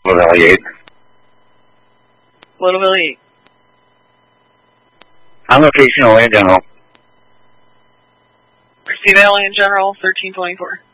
Little Valley 8. Little Valley 8. On location, only in general. Receive Alien General 1324.